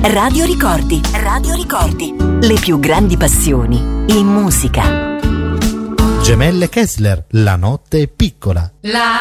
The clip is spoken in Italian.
Radio Ricordi. Radio Ricordi. Le più grandi passioni in musica. Gemelle Kessler, La notte è piccola.